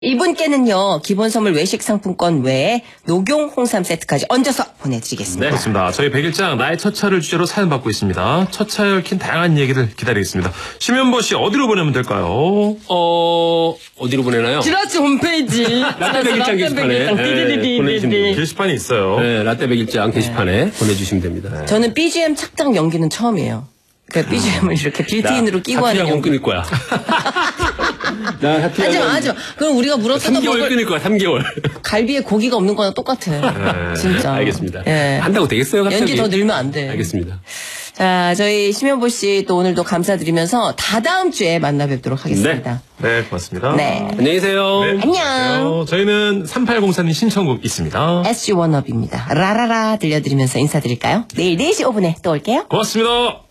이분께는요, 기본 선물 외식 상품권 외에 녹용 홍삼 세트까지 얹어서 보내드리겠습니다. 네, 그렇습니다. 저희 100일장 나의 첫 차를 주제로 사연 받고 있습니다. 첫 차에 얽힌 다양한 얘기를 기다리겠습니다. 심현보 씨 어디로 보내면 될까요? 어디로 보내나요? 지라시 홈페이지. 라떼 100일장 게시판에 보내주시면 됩니다. 게시판이 있어요. 네, 라떼 100일장 게시판에 보내주시면 됩니다. 저는 BGM 착장 연기는 처음이에요. 그 BGM을 이렇게 빌트인으로 끼고 하는 하필이면 끊을 거야. 나 하필이면 하지마. 그럼 우리가 물어뜯어 3개월 먹을 끊을 거야, 3개월. 갈비에 고기가 없는 거랑 똑같아. 진짜. 알겠습니다. 예. 한다고 되겠어요, 갑자기? 연기 더 늘면 안 돼. 알겠습니다. 자, 저희 심현보 씨 또 오늘도 감사드리면서 다다음 주에 만나 뵙도록 하겠습니다. 네, 고맙습니다. 네. 안녕히 계세요. 네, 안녕. 저희는 3804님 신청곡 있습니다. SG 원업입니다. 라라라 들려드리면서 인사드릴까요? 내일 4시 5분에 또 올게요. 고맙습니다.